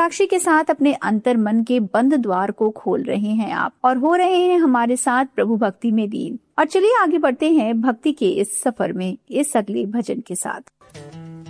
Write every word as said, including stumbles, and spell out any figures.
साक्षी के साथ अपने अंतर मन के बंद द्वार को खोल रहे हैं आप और हो रहे हैं हमारे साथ प्रभु भक्ति में लीन। और चलिए आगे बढ़ते हैं भक्ति के इस सफर में इस अगले भजन के साथ।